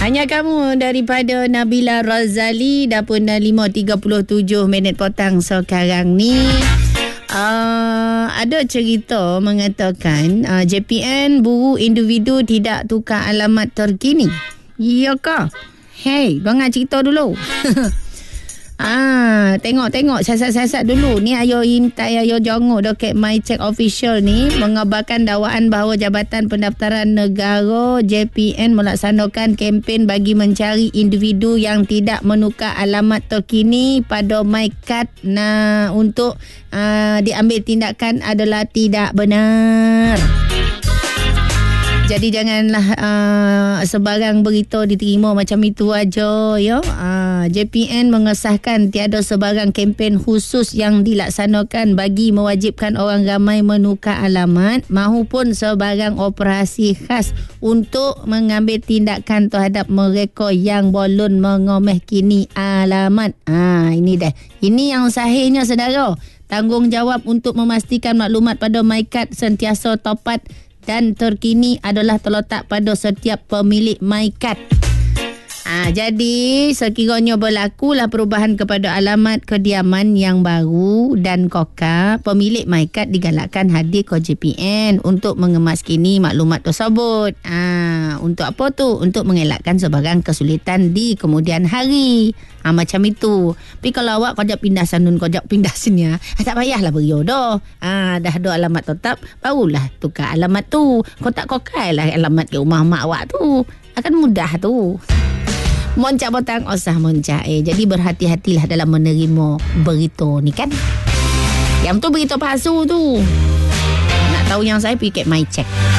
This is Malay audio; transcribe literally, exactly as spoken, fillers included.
Hanya kamu daripada Nabila Razali. Dah pun dah lima tiga puluh tujuh minit petang sekarang ni. Uh, ada cerita mengatakan uh, J P N buru individu tidak tukar alamat terkini. Ya ke? Hey, bangang cerita dulu. Ah, tengok-tengok siasat-siasat dulu. Ni ayo intai ayo jongok dekat MyCheck Official ni mengabarkan dakwaan bahawa Jabatan Pendaftaran Negara J P N melaksanakan kempen bagi mencari individu yang tidak menukar alamat terkini pada MyCard. Nah, untuk uh, diambil tindakan adalah tidak benar. Jadi janganlah uh, sebarang berita diterima macam itu aja, ya. Uh, J P N mengesahkan tiada sebarang kempen khusus yang dilaksanakan bagi mewajibkan orang ramai menukar alamat mahupun sebarang operasi khas untuk mengambil tindakan terhadap mereka yang belum mengomeh-kini alamat. Ah, ini dah. Ini yang sahihnya, saudara. Tanggungjawab untuk memastikan maklumat pada MyCard sentiasa tepat dan terkini adalah terletak pada setiap pemilik MyCard. Ha, jadi sekiranya berlakulah perubahan kepada alamat kediaman yang baru dan kokar, pemilik MyCard digalakkan hadir ke J P N untuk mengemaskini maklumat tersebut. Ha, untuk apa tu? Untuk mengelakkan sebarang kesulitan di kemudian hari. Ha, macam itu. Tapi kalau awak kau pindah sanun, kau pindah sini, ha, tak payahlah beriau dah. Ha, dah ada alamat tetap, barulah tukar alamat tu. Kau tak kokar lah alamat ke rumah mak awak tu. Akan mudah tu. Moncak petang, osah moncak. Eh, jadi berhati-hatilah dalam menerima berita ni kan. Yang tu berita palsu tu. Nak tahu yang saya pergi kat MyCheck.